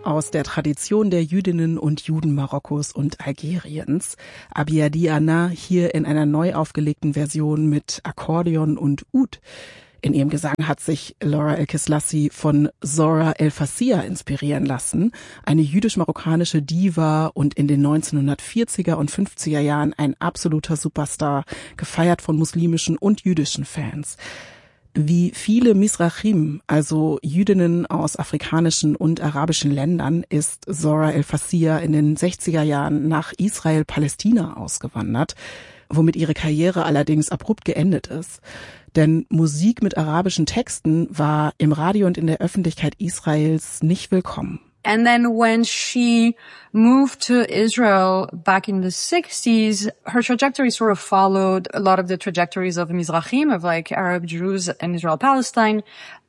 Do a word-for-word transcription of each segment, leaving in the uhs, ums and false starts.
aus der Tradition der Jüdinnen und Juden Marokkos und Algeriens. Abiadi Ana hier in einer neu aufgelegten Version mit Akkordeon und Oud. In ihrem Gesang hat sich Laura El-Kislassi von Zora El-Fassia inspirieren lassen, eine jüdisch-marokkanische Diva und in den neunzehnhundertvierziger und fünfziger Jahren ein absoluter Superstar, gefeiert von muslimischen und jüdischen Fans. Wie viele Mizrachim, also Jüdinnen aus afrikanischen und arabischen Ländern, ist Zora El-Fassia in den sechziger Jahren nach Israel-Palästina ausgewandert, womit ihre Karriere allerdings abrupt geendet ist. Denn Musik mit arabischen Texten war im Radio und in der Öffentlichkeit Israels nicht willkommen. And then when she moved to Israel back in the sixties, her trajectory sort of followed a lot of the trajectories of Mizrahim, of like Arab Jews in Israel-Palestine.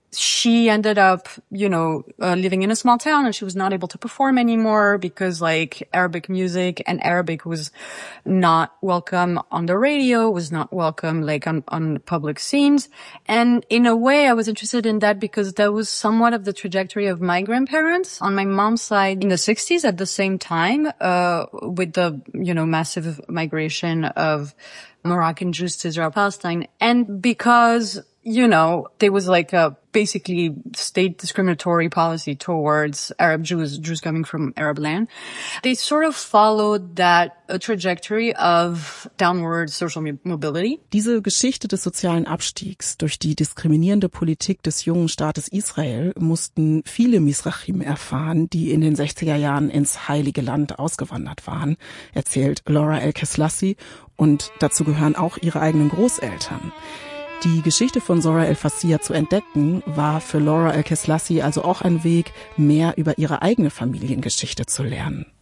She ended up, you know, uh, living in a small town, and she was not able to perform anymore because like Arabic music and Arabic was not welcome on the radio, was not welcome like on, on public scenes. And in a way I was interested in that because that was somewhat of the trajectory of my grandparents on my mom's side in the sixties at the same time, uh, with the, you know, massive migration of Moroccan Jews to Israel-Palestine. And because, you know, there was like a basically state discriminatory policy towards Arab Jews, Jews coming from Arab land. They sort of followed that a trajectory of downward social mobility. Diese Geschichte des sozialen Abstiegs durch die diskriminierende Politik des jungen Staates Israel mussten viele Mizrachim erfahren, die in den sechziger Jahren ins Heilige Land ausgewandert waren, erzählt Laura El-Kislassi, und dazu gehören auch ihre eigenen Großeltern. Die Geschichte von Zora El-Fassia zu entdecken, war für Laura El-Kislassi also auch ein Weg, mehr über ihre eigene Familiengeschichte zu lernen.